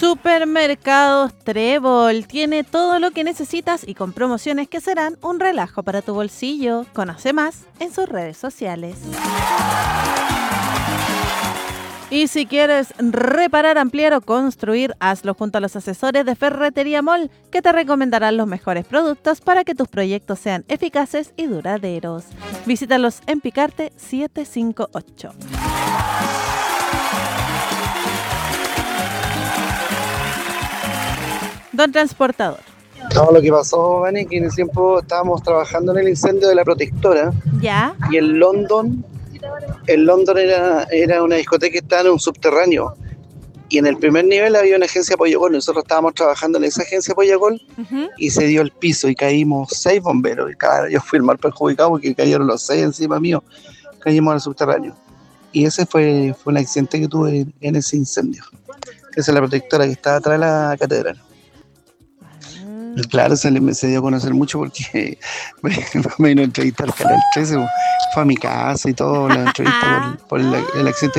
Supermercados Trébol tiene todo lo que necesitas y con promociones que serán un relajo para tu bolsillo. Conoce más en sus redes sociales. Y si quieres reparar, ampliar o construir, hazlo junto a los asesores de Ferretería Mall, que te recomendarán los mejores productos para que tus proyectos sean eficaces y duraderos. Visítalos en Picarte 758. Don Transportador. No, lo que pasó, Vani, que en ese tiempo estábamos trabajando en el incendio de la Protectora. ¿Ya? Y en London era una discoteca que estaba en un subterráneo. Y en el primer nivel había una agencia Pollo Gol. Nosotros estábamos trabajando en esa agencia Pollo Gol y se dio el piso y caímos 6 bomberos. Y claro, yo fui el mal perjudicado porque cayeron los 6 encima mío. Caímos al subterráneo. Y ese fue un accidente que tuve en ese incendio. Esa es la Protectora que está atrás de la catedral. Claro, se dio a conocer mucho porque me vino a entrevistar al Canal 13, fue a mi casa y todo, la entrevista por el accidente